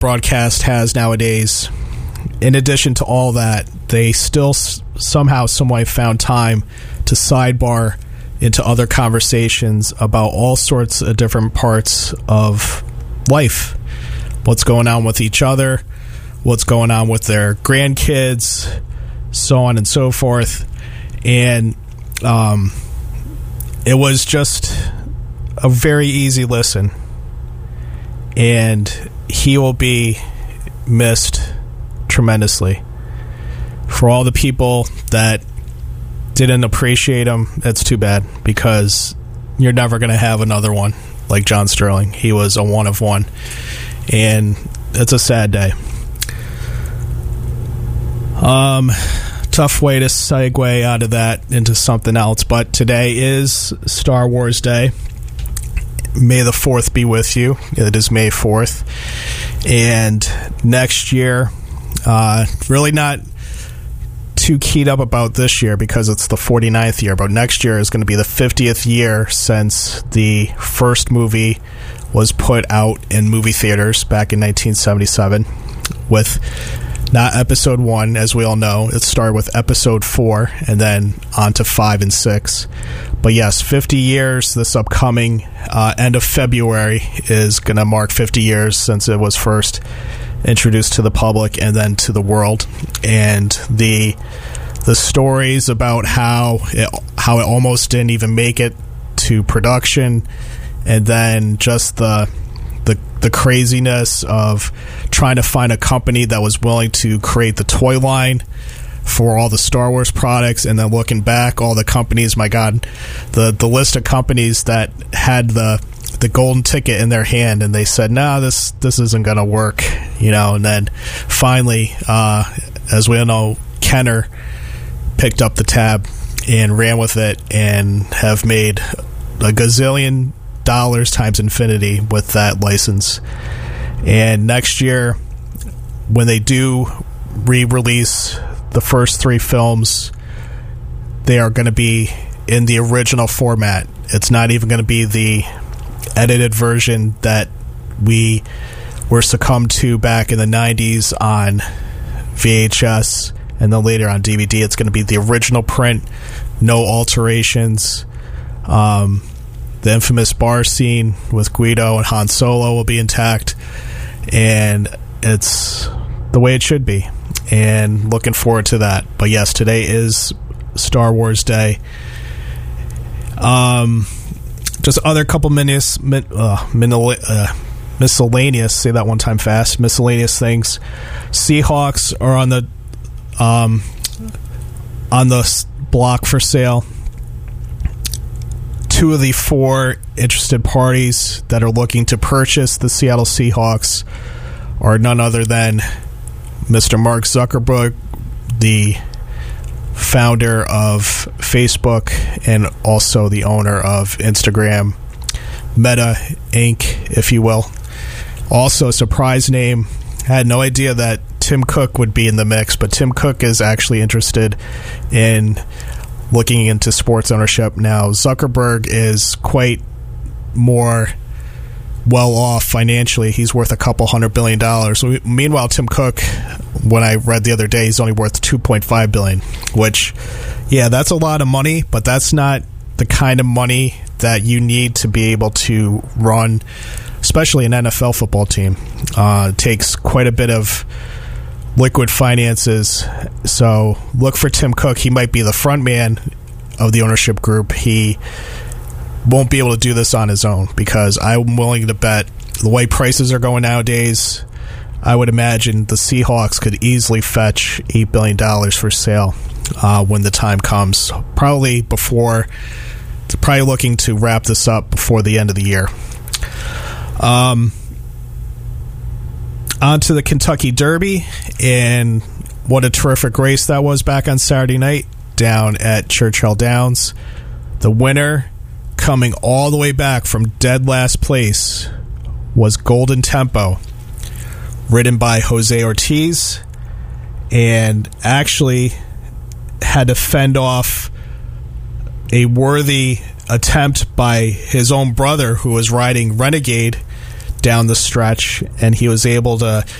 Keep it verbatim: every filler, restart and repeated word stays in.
broadcast has nowadays, in addition to all that, they still s- somehow, someway found time to sidebar into other conversations about all sorts of different parts of life. What's going on with each other, what's going on with their grandkids, so on and so forth. And um, it was just a very easy listen. And he will be missed tremendously. For all the people that didn't appreciate him, that's too bad, because you're never going to have another one like John Sterling. He was a one of one, and it's a sad day. Um, tough way to segue out of that into something else, but today is Star Wars Day. May the fourth be with you. It is May fourth, and next year, uh, really not too keyed up about this year because it's the forty-ninth year, but next year is going to be the fiftieth year since the first movie was put out in movie theaters back in nineteen seventy-seven, with not episode one, as we all know. It started with episode four and then on to five and six. But yes, fifty years this upcoming uh, end of February is going to mark fifty years since it was first introduced to the public and then to the world. And the the stories about how it, how it almost didn't even make it to production, and then just the the the craziness of trying to find a company that was willing to create the toy line for all the Star Wars products, and then looking back, all the companies, my God, the the list of companies that had the the golden ticket in their hand, and they said, "No, nah, this this isn't going to work," you know. And then finally, uh, as we all know, Kenner picked up the tab and ran with it, and have made a gazillion dollars times infinity with that license. And next year, when they do re-release the first three films, they are going to be in the original format. It's not even going to be the edited version that we were succumbed to back in the nineties on V H S and then later on D V D. It's going to be the original print, no alterations. Um, the infamous bar scene with Guido and Han Solo will be intact, and it's the way it should be. And looking forward to that. But yes, today is Star Wars Day. Um, just other couple minus, min, uh, min, uh, miscellaneous, say that one time fast, miscellaneous things. Seahawks are on the um, on the block for sale. Two of the four interested parties that are looking to purchase the Seattle Seahawks are none other than Mister Mark Zuckerberg, the founder of Facebook and also the owner of Instagram, Meta Incorporated, if you will. Also, a surprise name. I had no idea that Tim Cook would be in the mix, but Tim Cook is actually interested in looking into sports ownership now. Zuckerberg is quite more well off financially. He's worth a couple hundred billion dollars. Meanwhile, Tim Cook, when I read the other day, he's only worth two point five billion dollars, which, yeah, that's a lot of money, but that's not the kind of money that you need to be able to run, especially an N F L football team. Uh, it takes quite a bit of liquid finances. So look for Tim Cook. He might be the front man of the ownership group. He won't be able to do this on his own, because I'm willing to bet the way prices are going nowadays, I would imagine the Seahawks could easily fetch eight billion dollars for sale uh, when the time comes. Probably before, probably looking to wrap this up before the end of the year. Um, on to the Kentucky Derby, and what a terrific race that was back on Saturday night down at Churchill Downs. The winner, coming all the way back from dead last place, was Golden Tempo, ridden by Jose Ortiz, and actually had to fend off a worthy attempt by his own brother, who was riding Renegade, down the stretch, and he was able to